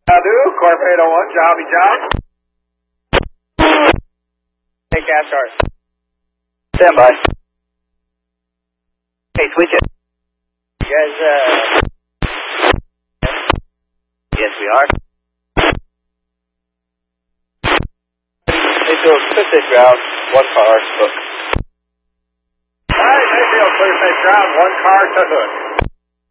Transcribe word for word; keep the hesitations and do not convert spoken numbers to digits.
I do. Corp eight oh one, jobby job. Hey, Cash Art. Stand by. Hey, switch it. You guys, uh... Yes, we are. Mayfield, clear safe ground, one car, hook. Alright, Mayfield, clear safe ground, one car to hook.